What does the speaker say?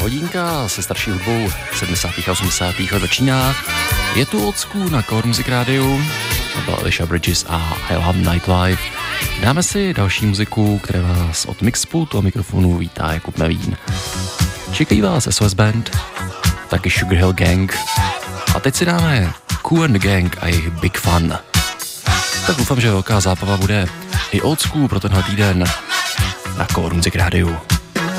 hodinka se starší hudbou 70. a 80. let začíná. Je tu Old School na Core Music Radio. To byla Alicia Bridges a I Love Nightlife. Dáme si další muziku, které vás od Mixpultu a mikrofonu vítá Jakub Mevín. Čekají vás SOS Band, taky Sugar Hill Gang. A teď si dáme Kool and the Gang a jejich Big Fun. Tak doufám, že velká zábava bude i Old School pro tenhle týden na Core Music Radio.